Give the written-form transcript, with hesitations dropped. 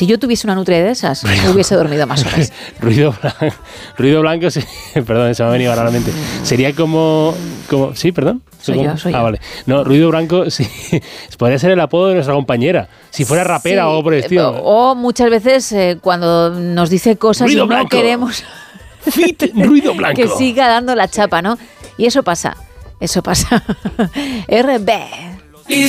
Si yo tuviese una nutria de esas, hubiese dormido más horas. Ruido blanco, sí, perdón, se me ha venido ahora a la mente. Sería como sí, perdón. Soy yo. Vale. No, ruido blanco, sí. Podría ser el apodo de nuestra compañera. Si fuera rapera o algo por el estilo. O muchas veces cuando nos dice cosas ruido y no blanco. Queremos Fit, ruido blanco. que siga dando la chapa, ¿no? Y eso pasa. RB.